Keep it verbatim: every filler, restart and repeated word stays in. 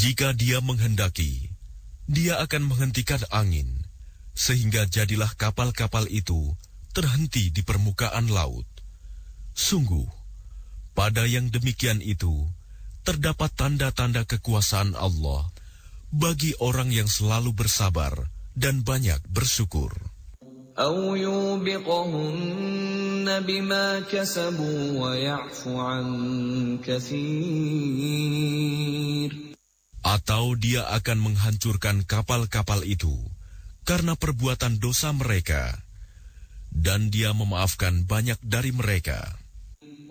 Jika dia menghendaki, dia akan menghentikan angin, sehingga jadilah kapal-kapal itu terhenti di permukaan laut. Sungguh, pada yang demikian itu, terdapat tanda-tanda kekuasaan Allah bagi orang yang selalu bersabar dan banyak bersyukur. أَوْ يُوبِقَهُنَّ بِمَا كَسَبُوا وَيَعْفُ عَنْ كَثِيرٍ. Atau dia akan menghancurkan kapal-kapal itu karena perbuatan dosa mereka, dan dia memaafkan banyak dari mereka.